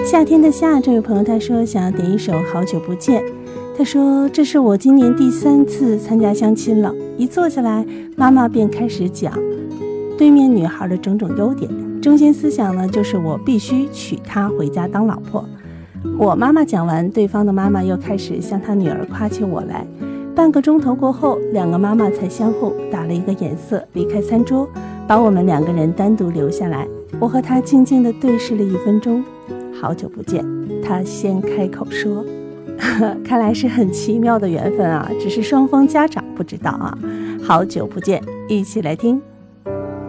夏天的夏，这位朋友他说想要点一首好久不见。他说这是我今年第3次参加相亲了，一坐下来妈妈便开始讲对面女孩的种种优点，中心思想呢就是我必须娶她回家当老婆。我妈妈讲完，对方的妈妈又开始向她女儿夸起我来。半个钟头过后，2个妈妈才相互打了一个眼色，离开餐桌，把我们2个人单独留下来。我和她静静地对视了1分钟，好久不见，她先开口说看来是很奇妙的缘分啊，只是双方家长不知道啊。好久不见，一起来听。